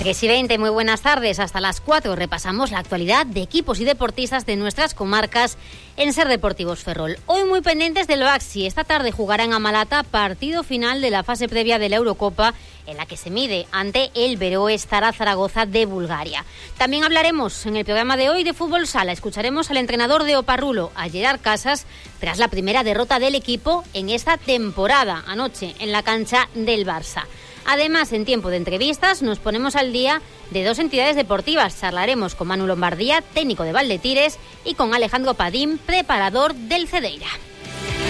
3:20, muy buenas tardes. Hasta las 4 repasamos la actualidad de equipos y deportistas de nuestras comarcas en Ser Deportivos Ferrol. Hoy muy pendientes del Baxi. Esta tarde jugará en Amalata partido final de la fase previa de la Eurocopa, en la que se mide ante el Beroe Stara Zaragoza de Bulgaria. También hablaremos en el programa de hoy de fútbol sala. Escucharemos al entrenador de Oparrulo, a Gerard Casas, tras la primera derrota del equipo en esta temporada, anoche en la cancha del Barça. Además, en tiempo de entrevistas, nos ponemos al día de dos entidades deportivas. Charlaremos con Manu Lombardía, técnico de Valdetires, y con Alejandro Padín, preparador del Cedeira.